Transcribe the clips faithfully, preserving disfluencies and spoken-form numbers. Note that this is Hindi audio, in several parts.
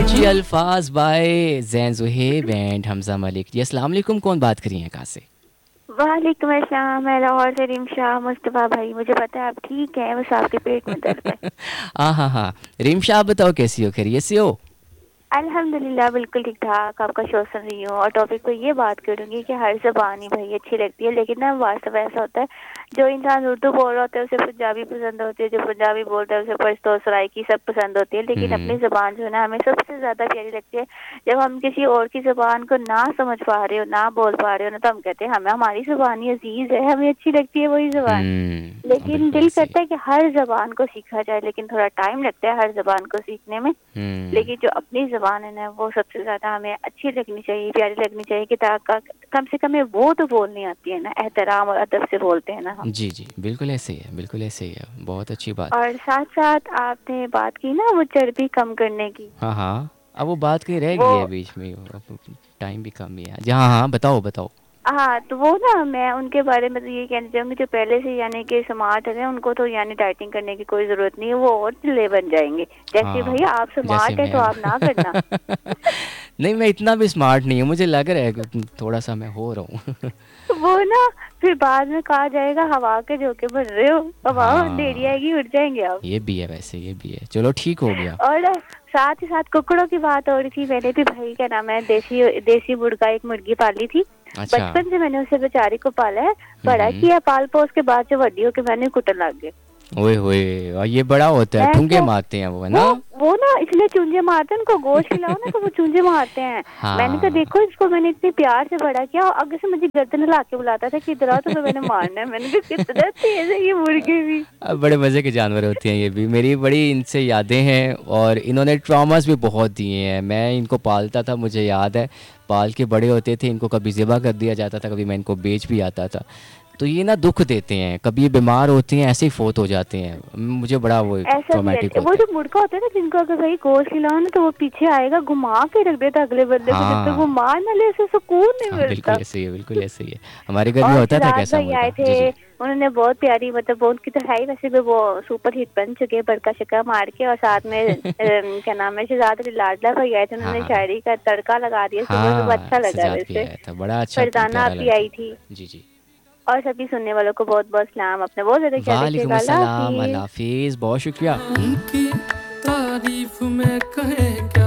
मिर्ची अल्फाज बाय जैन ज़ुहैब एंड हमजा मलिक। जी अस्सलाम वालेकुम, कौन बात कर रही हैं, कहाँ से? वालेकुम अस्सलाम, मैं लाहौर से रिमशा मुस्तफ़ा भाई। मुझे पता है आप ठीक हैं, बस आपके पेट में दर्द है। हाँ हाँ हाँ, रिमशा आप बताओ कैसी हो, खैरियत से हो? अल्हम्दुलिल्लाह बिल्कुल ठीक ठाक, आपका शो सुन रही हूँ। और टॉपिक पे ये बात करूँगी कि हर ज़बान ही भाई अच्छी लगती है, लेकिन ना वास्तव ऐसा होता है जो इंसान उर्दू बोल रहा होता है उसे पंजाबी पसंद होती है, जो पंजाबी बोलता है उसे पश्तो सराइकी सब पसंद होती है, लेकिन अपनी हम्म ज़बान जो है ना हमें सबसे ज़्यादा प्यारी लगती है। जब हम किसी और की ज़बान को ना समझ पा रहे हो, ना बोल पा रहे हो ना, तो हम कहते हैं हमें हमारी ज़बान ही अजीज़ है, हमें अच्छी लगती है वही ज़बान। हम्म लेकिन बिल्कुल दिल ऐसे ही। करता है कि हर ज़बान को सीखा जाए, लेकिन थोड़ा टाइम लगता है हर ज़बान को सीखने में। हम्म लेकिन जो अपनी ज़बान है ना वो सबसे ज़्यादा हमें अच्छी लगनी चाहिए, प्यारी लगनी चाहिए कि ताकि कम से कम वो तो बोलनी आती है ना, एहतराम और अदब से बोलते हैं ना हम। जी जी, बिल्कुल ऐसे ही है, बिल्कुल ऐसे ही है, बहुत अच्छी बात। और साथ साथ आपने बात की ना वो चर्बी कम करने की, हाँ हाँ, अब वो बात कहीं रह वो गई है बीच में, अब टाइम भी कम ही है। जी हाँ हाँ, बताओ बताओ। हाँ, तो वो ना मैं उनके बारे में तो ये कहना चाहूँगी जो पहले से यानी कि स्मार्ट है उनको तो यानी डाइटिंग करने की कोई ज़रूरत नहीं है, वो और चिल्ले बन जाएंगे। जैसे हाँ, भैया आप जैसे स्मार्ट है तो मैं आप ना करना। नहीं, मैं इतना भी स्मार्ट नहीं हूँ, मुझे लग रहा है कि थोड़ा सा मैं हो रहा हूँ। वो ना फिर बाद में कहा जाएगा हवा के झोंके बन रहे हो, हवा अंधेरी हाँ, आएगी उड़ जाएंगे आप। ये भी है, वैसे ये भी है, चलो ठीक हो गया। और ना साथ ही साथ कुकड़ों की बात हो रही थी, मैंने भी भाई क्या नाम है देसी देसी मुर्गा एक मुर्गी पाली थी। अच्छा। बचपन से मैंने उसे बेचारी को पाला है, बड़ा हम्म। किया पाल पोस के बाद जो वड्डी होके मैंने कुटन लग गए। ओए होए, और ये बड़ा होता है, मैं ठुंगे क्या मारते हैं वो, है वो ना? वो ना इसलिए चूंजे मारते हैं, उनको गोश्त खिलाओ ना तो वो चूंजे मारते हैं। मैंने कहा हाँ। देखो इसको मैंने इतने प्यार से बड़ा किया और आगे से मुझे गर्दन हिला के बुलाता था कि इधर आओ तो मैंने मारना है। मैंने कहा कितना तेज है ये मुर्गे भी। अब बड़े मज़े के जानवर होते हैं ये भी, मेरी बड़ी इनसे यादें हैं और इन्होंने ट्रॉमास भी बहुत दिए हैं। मैं इनको पालता था, मुझे याद है, पाल के बड़े होते थे, इनको कभी ज़िबा कर दिया जाता था, कभी मैं इनको बेच भी आता था। तो ये ना दुख देते हैं, कभी ये बीमार होते हैं, ऐसे ही फोत हो जाते हैं, मुझे बड़ा वो ऐसा भी ट्रॉमेटिक है, वो होता है। जो मुर्गा होता है ना जिनको अगर भाई गोश्त खिलाओ ना तो वो पीछे आएगा घुमा के रख देता अगले बंदे को, जब तक वो हाँ मार ना ले उसे सुकून नहीं हाँ, मिलता। बिल्कुल ऐसे ही है, बिल्कुल ऐसे ही है। हमारे घर में और होता था सिराज कैसा भाई आए मुर्गा। जी थे, जी। उन्होंने बहुत प्यारी मतलब वो उनकी तो है ही वैसे भी वो सुपर हिट बन चुके हैं बड़का शक्का मार के। और साथ में अम, क्या नाम है शहजाद अली लाडला भाई आए थे, हाँ उन्होंने हाँ शायरी का तड़का लगा दिया सुबह सुबह, हाँ, अच्छा लगा सजाद भी वैसे। आया था, बड़ा अच्छा फरजाना प्यारा आपकी लड़का। आई थी। जी जी। और सभी सुनने वालों को बहुत बहुत सलाम, अपने बहुत ज्यादा ख्याल वालेकुम रखिएगा, अल्लाह अस्सलाम, अल्लाह हाफिज। हाफिज़, बहुत शुक्रिया। उनकी तारीफ में कहें क्या,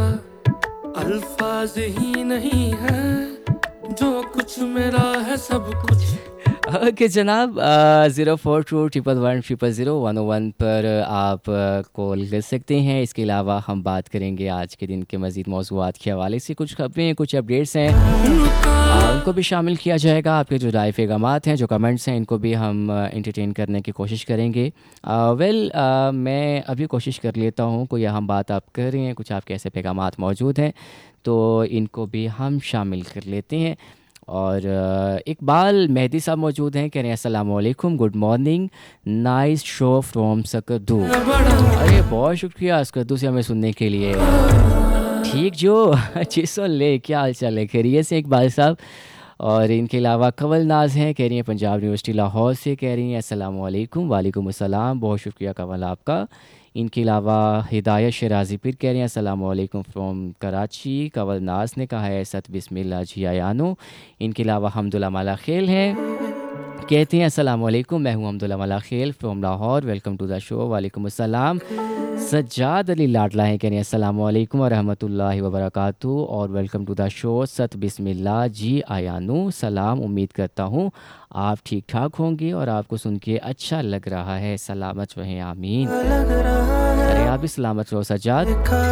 अल्फाज ही नहीं है, जो कुछ मेरा है सब कुछ। ओके जनाब, zero four to triple one triple zero one O one पर आप कॉल कर सकते हैं। इसके अलावा हम बात करेंगे आज के दिन के मज़ीद मौज़ूआत के हवाले से, कुछ खबरें, कुछ अपडेट्स हैं, आ, उनको भी शामिल किया जाएगा। आपके जो राय पैगामात हैं, जो कमेंट्स हैं, इनको भी हम इंटरटेन करने की कोशिश करेंगे। वेल मैं अभी कोशिश कर लेता हूँ, कोई अहम बात आप कर रहे हैं, कुछ आपके ऐसे पैगामात मौजूद हैं तो इनको भी हम शामिल कर लेते हैं। और अ, इकबाल मेहदी साहब मौजूद हैं, कह रहे हैं अस्सलाम वालेकुम, good morning, nice show from Skardu. अरे बहुत शुक्रिया सकरदू से हमें सुनने के लिए। ठीक जो अच्छी सुन ले, क्या हाल चाल है, खैरियत से इकबाल साहब? और इनके अलावा कवल नाज हैं, कह रही हैं पंजाब यूनिवर्सिटी लाहौर से, कह रही हैं अस्सलाम वालेकुम। वालेकुम अस्सलाम, बहुत शुक्रिया कवल आपका। इनके अलावा हिदायत शराजी पीर कह रहे हैं अस्सलाम वालेकुम फ्रॉम कराची। कवल नाज ने कहा है सत बिस्मिल्लाह जी आयानो। इनके अलावा हमदुल्ला माला खेल हैं, कहते हैं अस्सलाम वालेकुम, मैं हूँ हमदुल्ला माला खेल from Lahore, welcome to the show. वालेकुम अस्सलाम। सज्जाद अली लाडला हैं, कह रहे हैं अस्सलाम वालेकुम व रहमतुल्लाहि व बरकातहू और वेलकम टू द शो। सत बिस्मिल्लाह जी आयानू, सलाम, उम्मीद करता हूँ आप ठीक ठाक होंगे और आपको सुन के अच्छा लग रहा है, सलामत रहें, आमीन। अरे आप भी सलामत रहो सज्जाद।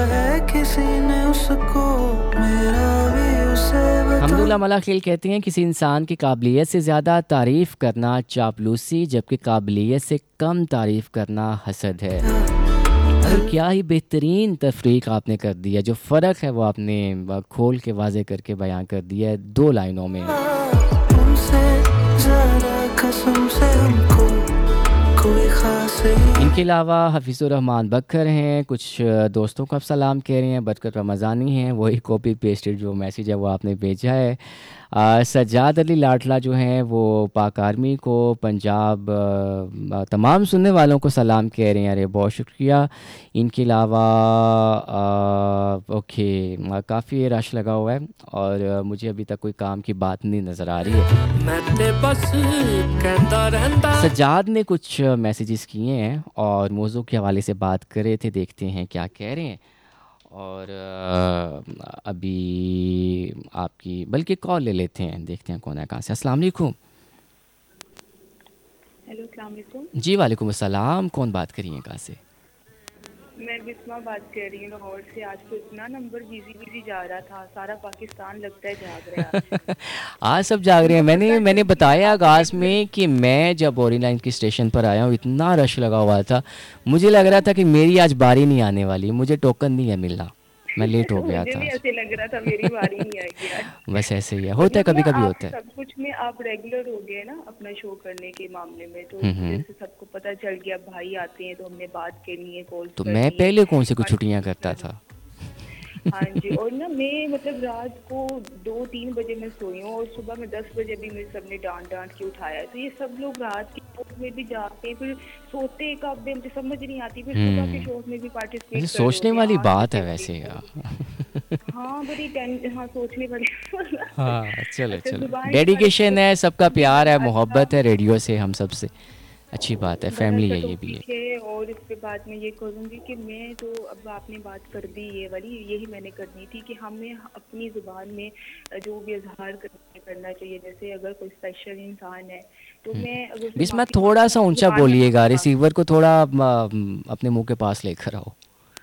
हमदुल्ला मला खेल कहते हैं किसी इंसान की काबिलियत से ज़्यादा तारीफ़ करना चापलूसी, जबकि काबिलियत से कम तारीफ़ करना हसद है। अरे क्या ही बेहतरीन तफरीक आपने कर दिया, जो फ़र्क है वो आपने खोल के वाजे करके बयां कर दिया है दो लाइनों में। इनके अलावा हफीज़ुर रहमान बकर हैं, कुछ दोस्तों को आप सलाम कह रहे हैं, बरकत रमज़ानी हैं, वही कॉपी पेस्टेड जो मैसेज है वो आपने भेजा है। आ, सज्जाद अली लाडला जो हैं वो पाक आर्मी को पंजाब आ, तमाम सुनने वालों को सलाम कह रहे हैं। अरे बहुत शुक्रिया। इनके अलावा आ, ओके काफ़ी रश लगा हुआ है और आ, मुझे अभी तक कोई काम की बात नहीं नज़र आ रही है। मैं ते बस कहता रहता सज्जाद ने कुछ मैसेजेस किए हैं और मौजू के हवाले से बात कर रहे थे, देखते हैं क्या कह रहे हैं। और अ, अभी आपकी बल्कि कॉल ले लेते हैं, देखते हैं कौन है, कहाँ से। अस्सलाम वालेकुम। हेलो अस्सलाम वालेकुम। जी वालेकुम अस्सलाम। कौन बात करिए, कहाँ से? मैं बिस्मा बात कर रही हूँ लाहौर से। आज तो इतना नंबर बिजी बिजी जा रहा था, सारा पाकिस्तान लगता है जाग रहा है आज। आज सब जाग रहे हैं। मैंने पता मैंने क्योंकि बताया आप आगाज़ रेगुलर में कि मैं जब बोरी लाइन की स्टेशन पर आया हूँ इतना रश लगा हुआ था, मुझे लग रहा था कि मेरी आज बारी नहीं आने वाली, मुझे टोकन नहीं है मिलना, मैं लेट हो गया मुझे था भी आज। ऐसे लग रहा था मेरी बारी नहीं आएगी आज। बस ऐसे ही है, होता है मतलब कभी ना कभी आप होता है। सब कुछ में आप रेगुलर हो गए ना अपना शो करने के मामले में, तो हम्म इस वजह हम्म। से सबको पता चल गया भाई आते हैं तो हमने बात करनी है, कॉल्स तो मैं करनी है, पहले कौन से कुछ छुट्टियां कंट्रीब्यूट करता करनी। था। हाँ जी। और ना मैं मतलब रात को दो तीन बजे मैं सोई हूँ और सुबह में दस बजे भी मेरे सबने डांट डांट के उठाया है। तो ये सब लोग रात के शोज में भी जाते हैं, फिर सोते कब है मुझे समझ नहीं आती, फिर सुबह के हम्म। शोज में भी वैसे पार्टिसिपेट कर रहे सोचने होते हैं वाली आठ बात बजे है भी। वैसे यार। हाँ बड़ी टें हाँ सोचने वाली। हाँ चलो अच्छा चलो, जुबान के बारे में डेडिकेशन है, सबका जी प्यार है, बड़ा अच्छा मोहब्बत है रेडियो से हम सब से, अच्छी बात है, बड़ा फैमिली अच्छा है ये भी टॉपिक एक। है। और इसके बाद मैं ये करूँगी कि मैं तो अब आपने बात कर दी ये वाली, यही मैंने करनी थी कि हमें अपनी ज़ुबान में जो भी इजहार कर- करना चाहिए। जैसे अगर कोई स्पेशल इंसान है तो मैं अगर उसे बिस्मा माफ़ी थोड़ा मांगूँ सा अपनी ऊंचा ज़ुबान में बोलिएगा, मांगूँगा। रिसीवर को थोड़ा अम, अपने मुंह के पास लेकर आओ।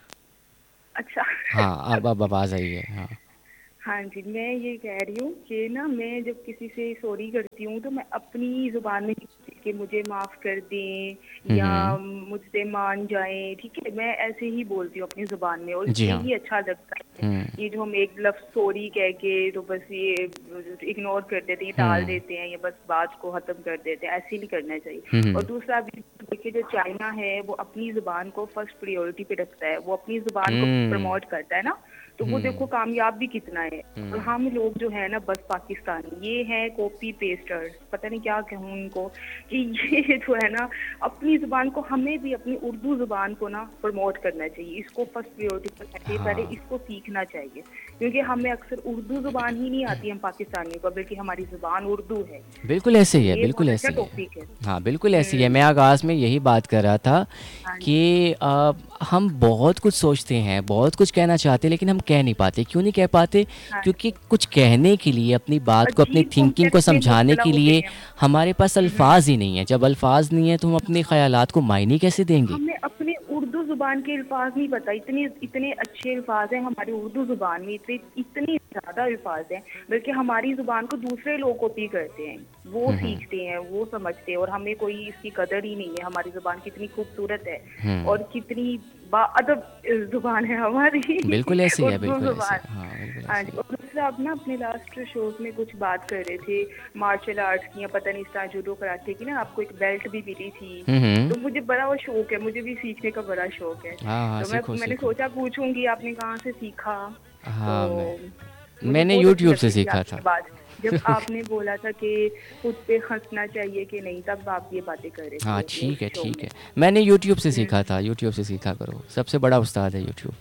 अच्छा। हाँ अब अब आवाज़ आई है, हाँ। हाँ जी, मैं ये कह रही हूँ कि ना मैं जब किसी से सॉरी करती हूँ तो मैं अपनी ज़ुबान में कि मुझे माफ़ कर दें या हम्म। मुझसे मान जाएं, ठीक है, मैं ऐसे ही बोलती हूँ अपनी ज़ुबान में और जी हाँ। यही अच्छा लगता है। हम्म ये जो हम एक लफ्ज़ सॉरी कह के तो बस ये इग्नोर कर देते हैं, टाल हम्म देते हैं या बस बात को ख़त्म कर देते हैं, ऐसे नहीं करना चाहिए। और हम्म दूसरा अभी देखिए जो चाइना है वो अपनी ज़ुबान को फर्स्ट प्रायोरिटी पे रखता है, वो अपनी ज़ुबान को हम्म प्रमोट करता है ना, तो वो देखो हम्म कामयाब भी कितना है। और हम्म हम लोग जो है ना बस पाकिस्तानी ये हैं कॉपी पेस्टर्स, पता नहीं क्या कहूँ इनको, कि ये जो है ना अपनी ज़ुबान को, हमें भी अपनी उर्दू ज़ुबान को ना प्रमोट करना चाहिए, इसको फर्स्ट प्रायोरिटी पर रखना चाहिए, पहले हाँ इसको सीखना चाहिए। क्योंकि हमें अक्सर उर्दू ज़ुबान ही नहीं आती हम पाकिस्तानियों को, बल्कि हमारी ज़ुबान उर्दू है। बिल्कुल ऐसे तो ही है, ये बिल्कुल बहुत अच्छा ऐसे ही है। टॉपिक है। हाँ बिल्कुल ऐसे ही है, मैं हम्म। आगाज़ में यही बात कर रहा था हाँ जी। कि अ, हम बहुत कुछ सोचते हैं, बहुत कुछ कहना चाहते हैं, लेकिन हम कह नहीं पाते। क्यों नहीं कह पाते? हाँ क्योंकि जी। कुछ कहने के लिए, अपनी बात को, अपनी अजीब थिंकिंग को कॉम्प्लेक्स में समझाने मुब्तला के हो गए लिए हैं हम। हमारे पास हम्म। अल्फाज ही नहीं है। जब अल्फाज नहीं है तो हम अपने ख्यालात को मायने कैसे देंगे? हमें अपने उर्दू जुबान के अल्फाज नहीं पता, इतने इतने अच्छे अल्फाज हैं हमारी उर्दू जुबान में, इतने इतने ज़्यादा अल्फाज हैं, बल्कि हमारी जुबान को दूसरे लोग कॉपी करते हैं, वो हम्म सीखते हैं, वो समझते हैं, और हमें कोई इसकी कदर ही नहीं है। हमारी जुबान कितनी खूबसूरत है हम्म और कितनी बाअदब जुबान है हमारी बिल्कुल ऐसे ही है, उर्दू बिल्कुल ऐसे जुबान। ही। हाँ बिल्कुल हाँ ऐसे जी। ही और दूसरा आप ना अपने लास्ट शोज में कुछ बात कर रहे थे मार्शल आर्ट्स की या पता नहीं स्टार जूडो कराटे की, ना आपको एक बेल्ट भी मिली थी, है। हम्म तो मुझे बड़ा वो शौक है, मुझे भी सीखने का बड़ा शौक है। हाँ हाँ, तो मैं सीखो मैंने सीखो। सोचा पूछूंगी आपने कहाँ से सीखा। तो हाँ मैं मुझे मैंने बहुत अच्छी यूट्यूब से लगती थी सीखा आपकी था। ये बात, जब आपने बोला था कि खुद पे हंसना चाहिए कि नहीं, तब आप ये बातें कर रहे हाँ थे अपने ठीक उस है शो ठीक में। है, मैंने यूट्यूब से हम्म। सीखा था। यूट्यूब से सीखा करो, सबसे बड़ा उस्ताद है यूट्यूब।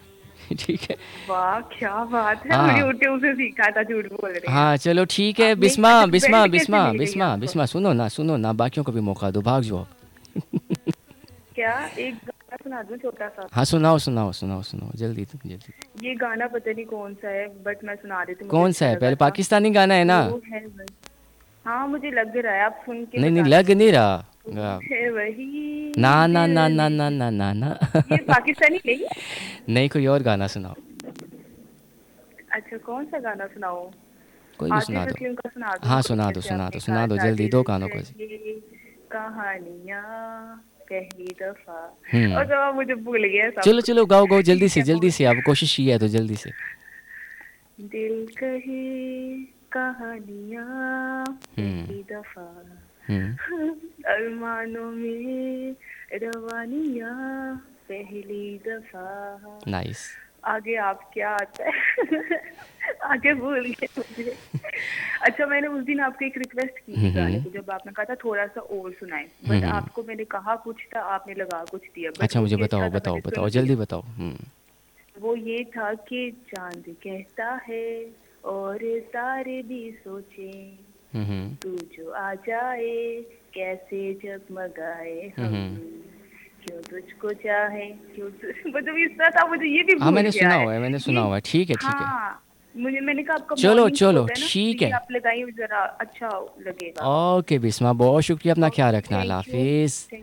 ठीक है। वाह क्या बात है, हाँ यूट्यूब से सीखा था, झूठ बोल रहे हैं हाँ चलो ठीक है। आपने। बिस्मा अच्छा बिस्मा बेल्ट कैसे बिस्मा मिल गई बिस्मा आपको? बिस्मा सुनो ना, सुनो ना, बाकियों को भी मौका दो, भाग जाओ अब। क्या एक गाना सुना दूं छोटा सा? हाँ सुनाओ सुनाओ सुनाओ सुनाओ, जल्दी जल्दी। ये गाना पता नहीं कौन सा है, बट मैं सुना रही थी, मुझे कौन सा अच्छा है? लगा पहले था। पाकिस्तानी गाना है ना? वो है बस, हाँ मुझे लग रहा है, आप सुन के नहीं नहीं, बताना लग नहीं मुझे। रहा। वो आ, है ना वही ना ना दिल ना में। ना ना ना ना। ये पाकिस्तानी नहीं है? नहीं, कोई और गाना सुनाओ। अच्छा कौन सा गाना सुनाऊं? कोई भी सुना आतिफ दो। असलम का सुना दूं? हाँ सुना दो जैसे सुना दो आपने कहा सुना दो था जल्दी, दो दिल कानों को से। कहे कहानियां पहली दफा। और हम्म तो अब मुझे भूल गया सब चलो कुछ। चलो गाओ गाओ जल्दी ठीक से है जल्दी बहुत। से, अब कोशिश की है तो जल्दी से। दिल कहे कहानियां हम्म पहली दफा, हम्म अरमानों में रवानियां पहली दफा। नाइस। आगे आप क्या आता है? आगे भूल गए मुझे। अच्छा, मैंने उस दिन आपको एक रिक्वेस्ट की थी गाने को, जब आपने कहा था थोड़ा सा और सुनाए, बट आपको मैंने कहा कुछ था, आपने लगा कुछ दिया, बट अच्छा वो मुझे भी बताओ अच्छा था, बताओ मैंने बताओ सुन जल्दी लिया। बताओ। हम्म वो ये था कि चांद कहता है और तारे भी सोचे, हम्म हम्म तू जो आ जाए कैसे जगमगाए हम, हम्म। क्यों तुझको चाहे, क्यों तुझ मतलब इस तरह था, मुझे ये भी हाँ भूल मैंने गया सुना है हुआ है, मैंने सुना ये। हुआ है, ठीक है ठीक है। हाँ, मुझे मैंने कहा आपका चलो मॉर्निंग शो चलो होता है ना, तो ठीक ये है। आप लगाइए, जरा अच्छा लगेगा। ओके बिस्मा, बहुत शुक्रिया, अपना ख्याल ओके, रखना, अल्लाह थैंक यू। हाफिज़।